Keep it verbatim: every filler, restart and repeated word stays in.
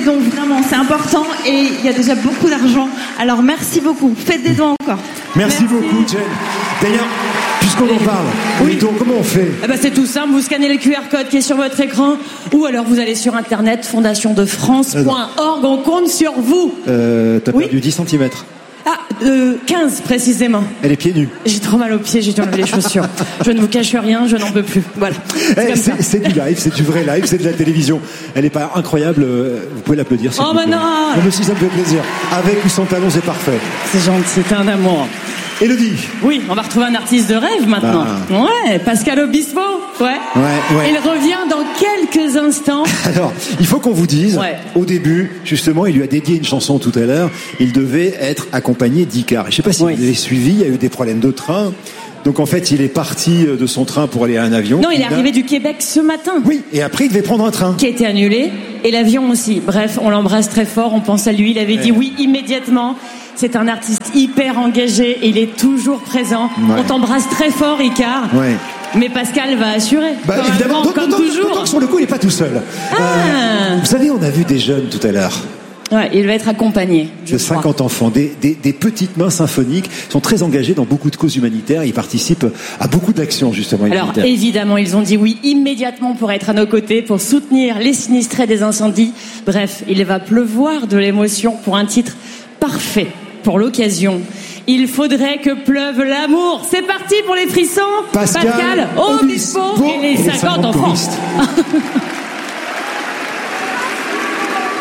des dons, vraiment, c'est important et il y a déjà beaucoup d'argent. Alors merci beaucoup, faites des dons encore. Merci, Merci. beaucoup, Jen. D'ailleurs, puisqu'on en parle, oui. les dons, comment on fait? Eh ben, c'est tout simple, vous scannez le Q R code qui est sur votre écran ou alors vous allez sur internet fondation de france point org, on compte sur vous. Euh, t'as oui perdu dix centimètres. Ah, euh, quinze précisément. Elle est pieds nus. J'ai trop mal aux pieds, j'ai dû enlever les chaussures. Je ne vous cache rien, je n'en peux plus. Voilà. C'est, c'est, c'est du live, c'est du vrai live, c'est de la télévision. Elle est pas incroyable, vous pouvez l'applaudir. Oh bah non. Moi aussi ça me fait plaisir. Avec ou sans talons, c'est parfait. C'est gentil, c'est un amour. Élodie. Oui, on va retrouver un artiste de rêve maintenant. Bah. Ouais, Pascal Obispo. Ouais. Ouais, ouais. Il revient dans quelques instants. Alors, il faut qu'on vous dise, ouais. au début, justement, il lui a dédié une chanson tout à l'heure. Il devait être accompagné d'Icar. Je sais pas si oui. vous avez suivi, il y a eu des problèmes de train. Donc en fait, il est parti de son train pour aller à un avion. Non, il est arrivé du Québec ce matin. Oui, et après il devait prendre un train. Qui a été annulé, et l'avion aussi. Bref, on l'embrasse très fort, on pense à lui. Il avait ouais. dit oui immédiatement. C'est un artiste hyper engagé et il est toujours présent. Ouais. On t'embrasse très fort, Icar. Ouais. Mais Pascal va assurer. Bah, comme évidemment, comme donc, toujours. Donc, sur le coup, il n'est pas tout seul. Ah. Euh, vous savez, on a vu des jeunes tout à l'heure. Ouais, il va être accompagné. De cinquante enfants, des, des, des petites mains symphoniques, sont très engagés dans beaucoup de causes humanitaires. Ils participent à beaucoup d'actions justement humanitaires. Alors évidemment, ils ont dit oui immédiatement pour être à nos côtés, pour soutenir les sinistrés des incendies. Bref, il va pleuvoir de l'émotion pour un titre parfait pour l'occasion. Il faudrait que pleuve l'amour. C'est parti pour les frissons. Pascal, Pascal Obispo et les cinquante enfants.